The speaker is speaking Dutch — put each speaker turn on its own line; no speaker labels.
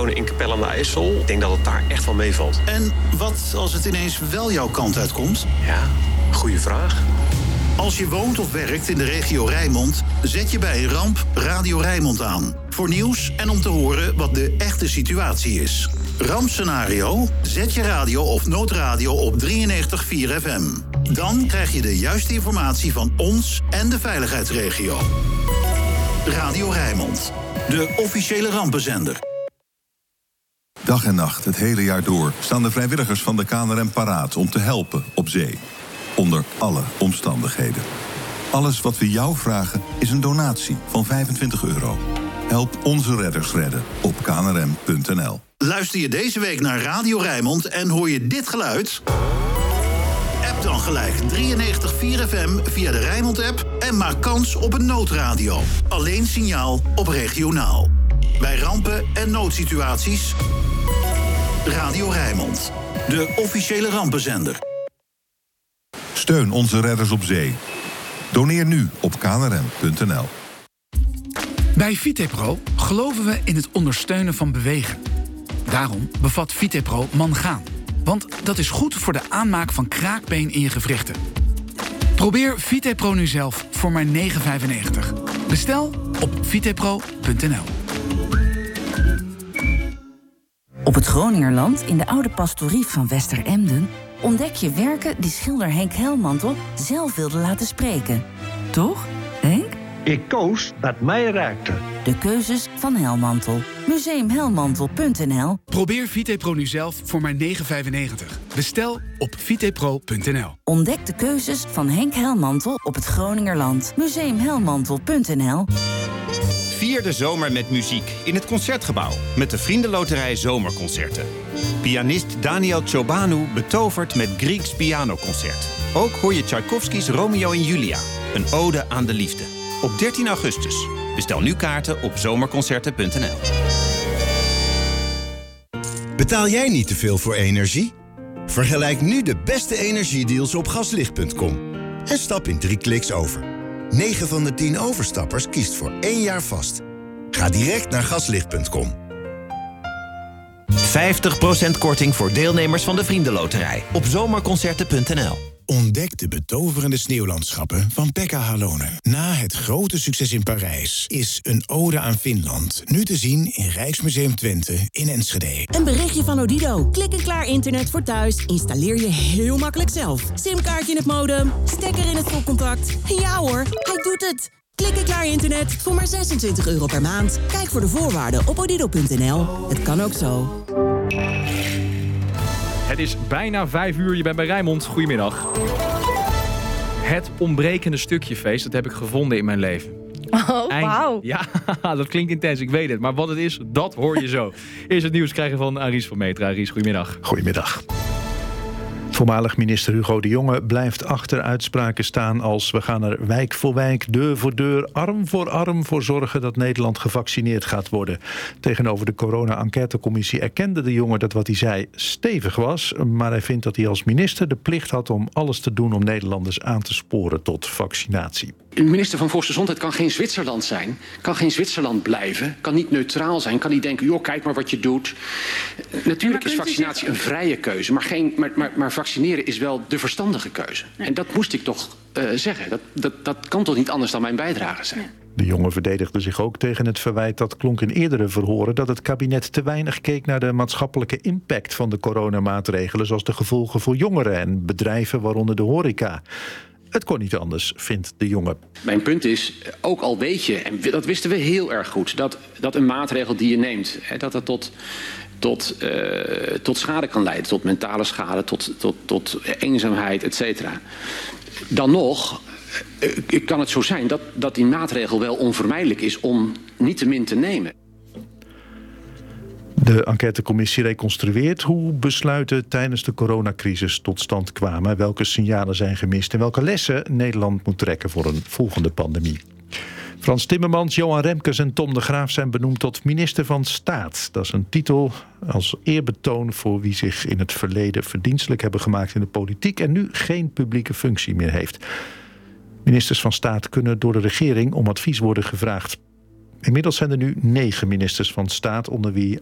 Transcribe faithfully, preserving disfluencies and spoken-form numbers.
wonen in Capelle aan de IJssel. Ik denk dat het daar echt wel meevalt.
En wat als het ineens wel jouw kant uitkomt?
Ja, goede vraag.
Als je woont of werkt in de regio Rijnmond, zet je bij een ramp Radio Rijnmond aan. Voor nieuws en om te horen wat de echte situatie is. Rampscenario? Zet je radio of noodradio op drieënnegentig komma vier F M. Dan krijg je de juiste informatie van ons en de veiligheidsregio. Radio Rijnmond, de officiële rampenzender.
Dag en nacht, het hele jaar door, staan de vrijwilligers van de K N R M paraat om te helpen op zee. Onder alle omstandigheden. Alles wat we jou vragen is een donatie van vijfentwintig euro. Help onze redders redden op k n r m punt n l.
Luister je deze week naar Radio Rijnmond en hoor je dit geluid? App dan gelijk drieënnegentig komma vier F M via de Rijnmond-app en maak kans op een noodradio. Alleen signaal op regionaal. Bij rampen en noodsituaties. Radio Rijnmond, de officiële rampenzender.
Steun onze redders op zee. Doneer nu op k n r m punt n l.
Bij Vitepro geloven we in het ondersteunen van bewegen. Daarom bevat Vitepro mangaan. Want dat is goed voor de aanmaak van kraakbeen in je gewrichten. Probeer Vitepro nu zelf voor maar negen vijfennegentig. Bestel op vitepro punt n l.
Op het Groningerland, in de oude pastorie van Westeremden, ontdek je werken die schilder Henk Helmantel zelf wilde laten spreken. Toch, Henk?
Ik koos wat mij raakte.
De keuzes van Helmantel. museum helmantel punt n l.
Probeer Vitepro nu zelf voor maar negen vijfennegentig. Bestel op vitepro punt n l.
Ontdek de keuzes van Henk Helmantel op het Groningerland. museum helmantel punt n l.
Vier de zomer met muziek in het Concertgebouw met de Vriendenloterij Zomerconcerten. Pianist Daniel Ciobanu betovert met Grieks pianoconcert. Ook hoor je Tchaikovskys Romeo en Julia, een ode aan de liefde. Op dertien augustus. Bestel nu kaarten op zomerconcerten punt n l.
Betaal jij niet te veel voor energie? Vergelijk nu de beste energiedeals op gaslicht punt com. En stap in drie kliks over. negen van de tien overstappers kiest voor één jaar vast. Ga direct naar gaslicht punt com.
vijftig procent korting voor deelnemers van de Vriendenloterij op zomerconcerten punt n l.
Ontdek de betoverende sneeuwlandschappen van Pekka Halonen. Na het grote succes in Parijs is een ode aan Finland nu te zien in Rijksmuseum Twente in Enschede.
Een berichtje van Odido. Klik en klaar internet voor thuis. Installeer je heel makkelijk zelf. Simkaartje in het modem, stekker in het stopcontact. Ja hoor, hij doet het. Klik en klaar internet voor maar zesentwintig euro per maand. Kijk voor de voorwaarden op odido punt n l. Het kan ook zo.
Het is bijna vijf uur, je bent bij Rijnmond. Goedemiddag. Het ontbrekende stukje feest, dat heb ik gevonden in mijn leven.
Oh, wauw.
Ja, dat klinkt intens, ik weet het. Maar wat het is, dat hoor je zo. Eerst het nieuws krijgen van Aries van Metra. Aries, goedemiddag.
Goedemiddag. Voormalig minister Hugo de Jonge blijft achter uitspraken staan als we gaan er wijk voor wijk, deur voor deur, arm voor arm voor zorgen dat Nederland gevaccineerd gaat worden. Tegenover de corona-enquêtecommissie erkende de Jonge dat wat hij zei stevig was, maar hij vindt dat hij als minister de plicht had om alles te doen om Nederlanders aan te sporen tot vaccinatie.
Een minister van Volksgezondheid kan geen Zwitserland zijn, kan geen Zwitserland blijven, kan niet neutraal zijn, kan niet denken, joh, kijk maar wat je doet. Natuurlijk is vaccinatie een vrije keuze, maar, geen, maar, maar, maar vaccineren is wel de verstandige keuze. En dat moest ik toch uh, zeggen. Dat, dat, dat kan toch niet anders dan mijn bijdrage zijn.
De Jonge verdedigde zich ook tegen het verwijt dat klonk in eerdere verhoren dat het kabinet te weinig keek naar de maatschappelijke impact van de coronamaatregelen, zoals de gevolgen voor jongeren en bedrijven, waaronder de horeca. Het kon niet anders, vindt de Jonge.
Mijn punt is, ook al weet je, en dat wisten we heel erg goed, dat, dat een maatregel die je neemt, hè, dat het tot, tot, uh, tot schade kan leiden, tot mentale schade, tot, tot, tot eenzaamheid, et cetera. Dan nog uh, kan het zo zijn dat, dat die maatregel wel onvermijdelijk is om niettemin te nemen.
De enquêtecommissie reconstrueert hoe besluiten tijdens de coronacrisis tot stand kwamen, welke signalen zijn gemist en welke lessen Nederland moet trekken voor een volgende pandemie. Frans Timmermans, Johan Remkes en Tom de Graaf zijn benoemd tot minister van Staat. Dat is een titel als eerbetoon voor wie zich in het verleden verdienstelijk hebben gemaakt in de politiek en nu geen publieke functie meer heeft. Ministers van Staat kunnen door de regering om advies worden gevraagd. Inmiddels zijn er nu negen ministers van Staat, onder wie